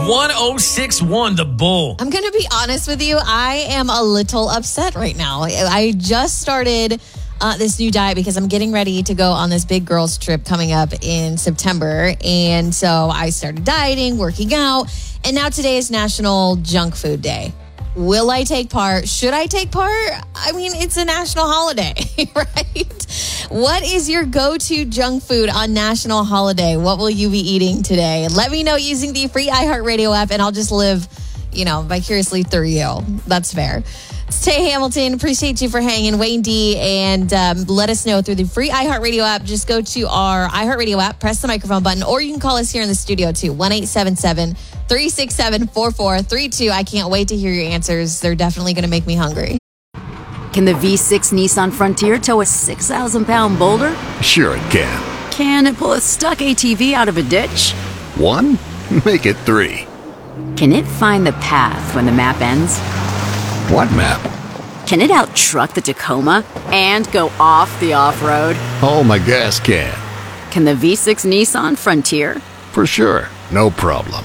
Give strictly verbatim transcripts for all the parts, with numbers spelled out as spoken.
one oh six point one, The Bull. I'm going to be honest with you. I am a little upset right now. I just started uh, this new diet because I'm getting ready to go on this big girls trip coming up in September. And so I started dieting, working out. And now today is National Junk Food Day. Will I take part? Should I take part? I mean, it's a national holiday, right? What is your go-to junk food on national holiday? What will you be eating today? Let me know using the free iHeartRadio app, and I'll just live, you know, vicariously through you. That's fair. It's Tay Hamilton. Appreciate you for hanging. Wayne D. And um, let us know through the free iHeartRadio app. Just go to our iHeartRadio app, press the microphone button, or you can call us here in the studio too. one eight seven seven, three six seven, four four three two. I can't wait to hear your answers. They're definitely going to make me hungry. Can the V six Nissan Frontier tow a six thousand pound boulder? Sure it can. Can it pull a stuck A T V out of a ditch? One? Make it three. Can it find the path when the map ends? What map? Can it out-truck the Tacoma and go off the off-road? Oh, my gas can. Can the V six Nissan Frontier? For sure. No problem.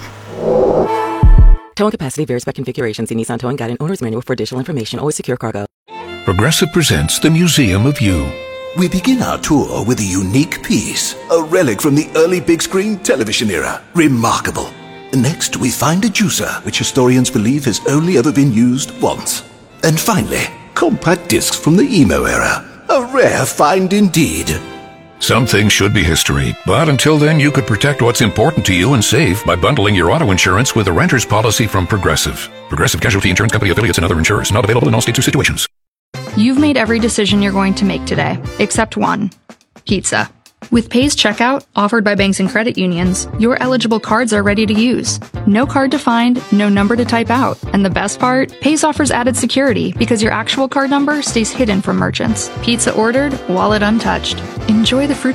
Towing capacity varies by configuration. See Nissan Towing Guide and Owner's Manual for additional information. Always secure cargo. Progressive presents the Museum of You. We begin our tour with a unique piece, a relic from the early big screen television era. Remarkable. Next, we find a juicer, which historians believe has only ever been used once. And finally, compact discs from the emo era. A rare find indeed. Some things should be history, but until then you could protect what's important to you and save by bundling your auto insurance with a renter's policy from Progressive. Progressive Casualty Insurance Company affiliates and other insurers. Not available in all states or situations. You've made every decision you're going to make today, except one. Pizza. With Pay's checkout, offered by banks and credit unions, your eligible cards are ready to use. No card to find, no number to type out. And the best part? Pay's offers added security because your actual card number stays hidden from merchants. Pizza ordered, wallet untouched. Enjoy the fruits